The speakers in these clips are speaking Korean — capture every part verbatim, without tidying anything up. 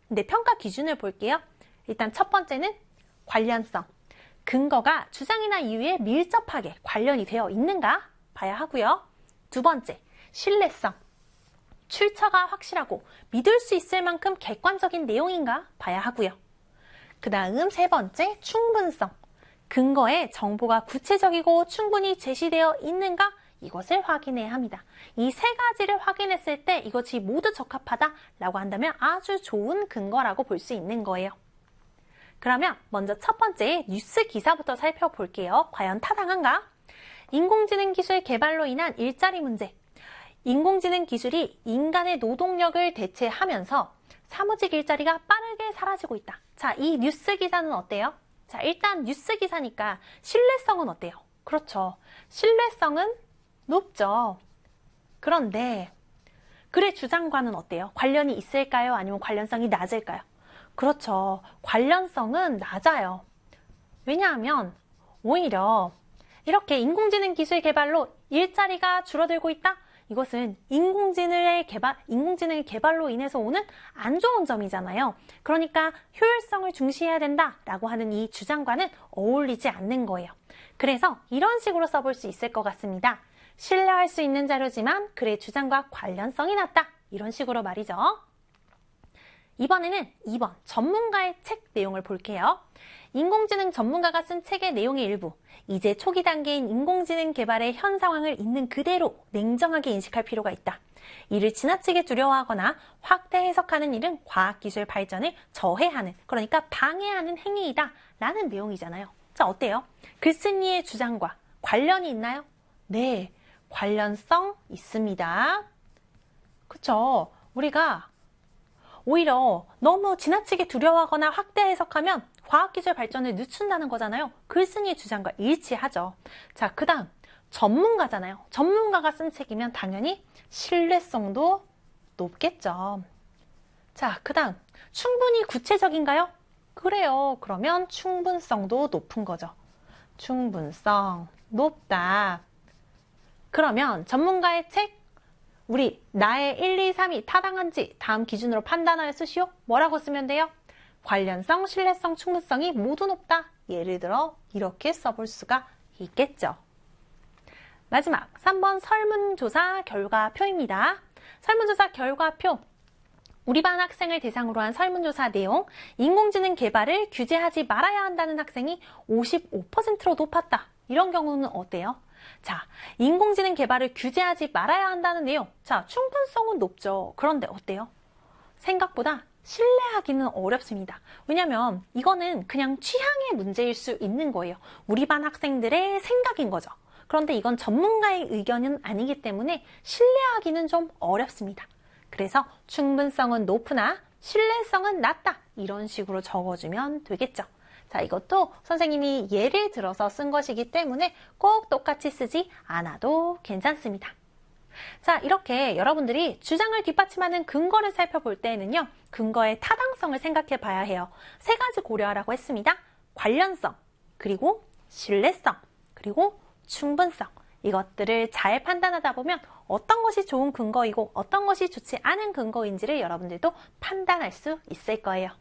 근데 평가 기준을 볼게요. 일단 첫 번째는 관련성. 근거가 주장이나 이유에 밀접하게 관련이 되어 있는가 봐야 하고요. 두 번째, 신뢰성. 출처가 확실하고 믿을 수 있을 만큼 객관적인 내용인가 봐야 하고요. 그 다음 세 번째, 충분성. 근거에 정보가 구체적이고 충분히 제시되어 있는가 이것을 확인해야 합니다. 이 세 가지를 확인했을 때 이것이 모두 적합하다라고 한다면 아주 좋은 근거라고 볼 수 있는 거예요. 그러면 먼저 첫 번째 뉴스 기사부터 살펴볼게요. 과연 타당한가? 인공지능 기술 개발로 인한 일자리 문제. 인공지능 기술이 인간의 노동력을 대체하면서 사무직 일자리가 빠르게 사라지고 있다. 자, 이 뉴스 기사는 어때요? 자, 일단 뉴스 기사니까 신뢰성은 어때요? 그렇죠. 신뢰성은 높죠. 그런데 글의 주장과는 어때요? 관련이 있을까요? 아니면 관련성이 낮을까요? 그렇죠. 관련성은 낮아요. 왜냐하면 오히려 이렇게 인공지능 기술 개발로 일자리가 줄어들고 있다? 이것은 인공지능의 개발, 인공지능의 개발로 인해서 오는 안 좋은 점이잖아요. 그러니까 효율성을 중시해야 된다라고 하는 이 주장과는 어울리지 않는 거예요. 그래서 이런 식으로 써볼 수 있을 것 같습니다. 신뢰할 수 있는 자료지만 글의 주장과 관련성이 낮다. 이런 식으로 말이죠. 이번에는 이 번 전문가의 책 내용을 볼게요. 인공지능 전문가가 쓴 책의 내용의 일부, 이제 초기 단계인 인공지능 개발의 현 상황을 있는 그대로 냉정하게 인식할 필요가 있다. 이를 지나치게 두려워하거나 확대 해석하는 일은 과학기술 발전을 저해하는, 그러니까 방해하는 행위이다 라는 내용이잖아요. 자, 어때요? 글쓴이의 주장과 관련이 있나요? 네, 관련성 있습니다. 그쵸? 우리가 오히려 너무 지나치게 두려워하거나 확대 해석하면 과학기술 발전을 늦춘다는 거잖아요. 글쓴이의 주장과 일치하죠. 자, 그 다음 전문가잖아요. 전문가가 쓴 책이면 당연히 신뢰성도 높겠죠. 자, 그 다음 충분히 구체적인가요? 그래요. 그러면 충분성도 높은 거죠. 충분성 높다. 그러면 전문가의 책, 우리 나의 일, 이, 삼이 타당한지 다음 기준으로 판단하여 쓰시오. 뭐라고 쓰면 돼요? 관련성, 신뢰성, 충분성이 모두 높다. 예를 들어 이렇게 써볼 수가 있겠죠. 마지막 삼 번 설문조사 결과표입니다. 설문조사 결과표. 우리 반 학생을 대상으로 한 설문조사 내용, 인공지능 개발을 규제하지 말아야 한다는 학생이 오십오 퍼센트로 높았다. 이런 경우는 어때요? 자, 인공지능 개발을 규제하지 말아야 한다는 내용. 자, 충분성은 높죠. 그런데 어때요? 생각보다 신뢰하기는 어렵습니다. 왜냐면 이거는 그냥 취향의 문제일 수 있는 거예요. 우리 반 학생들의 생각인 거죠. 그런데 이건 전문가의 의견은 아니기 때문에 신뢰하기는 좀 어렵습니다. 그래서 충분성은 높으나 신뢰성은 낮다. 이런 식으로 적어주면 되겠죠. 자, 이것도 선생님이 예를 들어서 쓴 것이기 때문에 꼭 똑같이 쓰지 않아도 괜찮습니다. 자, 이렇게 여러분들이 주장을 뒷받침하는 근거를 살펴볼 때에는요, 근거의 타당성을 생각해 봐야 해요. 세 가지 고려하라고 했습니다. 관련성, 그리고 신뢰성, 그리고 충분성. 이것들을 잘 판단하다 보면 어떤 것이 좋은 근거이고 어떤 것이 좋지 않은 근거인지를 여러분들도 판단할 수 있을 거예요.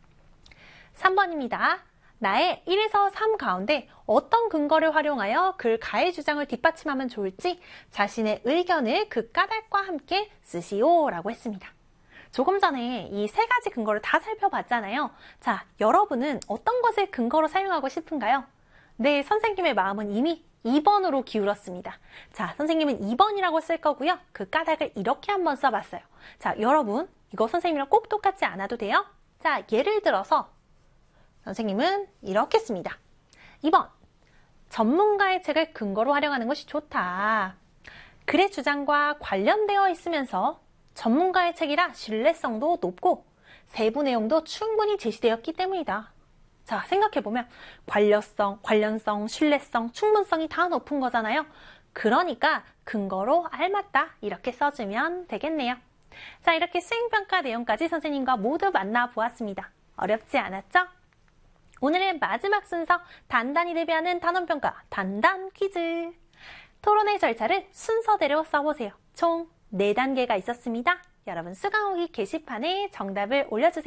삼 번입니다. 나의 일에서 삼 가운데 어떤 근거를 활용하여 글 가의 주장을 뒷받침하면 좋을지 자신의 의견을 그 까닭과 함께 쓰시오 라고 했습니다. 조금 전에 이 세 가지 근거를 다 살펴봤잖아요. 자, 여러분은 어떤 것을 근거로 사용하고 싶은가요? 네, 선생님의 마음은 이미 이 번으로 기울었습니다. 자, 선생님은 이 번이라고 쓸 거고요. 그 까닭을 이렇게 한번 써봤어요. 자, 여러분 이거 선생님이랑 꼭 똑같지 않아도 돼요. 자, 예를 들어서 선생님은 이렇게 씁니다. 이 번, 전문가의 책을 근거로 활용하는 것이 좋다. 글의 주장과 관련되어 있으면서 전문가의 책이라 신뢰성도 높고 세부 내용도 충분히 제시되었기 때문이다. 자, 생각해보면 관련성, 관련성, 신뢰성, 충분성이 다 높은 거잖아요. 그러니까 근거로 알맞다 이렇게 써주면 되겠네요. 자, 이렇게 수행평가 내용까지 선생님과 모두 만나보았습니다. 어렵지 않았죠? 오늘의 마지막 순서, 단단히 대비하는 단원평가 단단 퀴즈. 토론의 절차를 순서대로 써보세요. 총 네 단계가 있었습니다. 여러분 수강후기 게시판에 정답을 올려주세요.